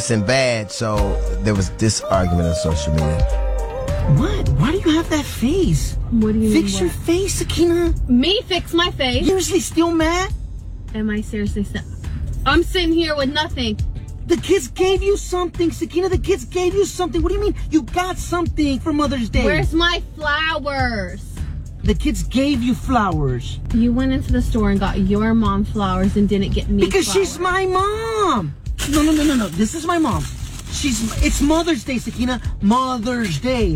and bad, so there was this argument on social media. What? Why do you have that face? What do you mean? Fix your face, Sakina. Me fix my face? You're seriously still mad? Am I seriously still? I'm sitting here with nothing. The kids gave you something, Sakina. The kids gave you something. What do you mean? You got something for Mother's Day. Where's my flowers? The kids gave you flowers. You went into the store and got your mom flowers and didn't get me because flowers. She's my mom. No. This is my mom. It's Mother's Day, Sakina. Mother's Day.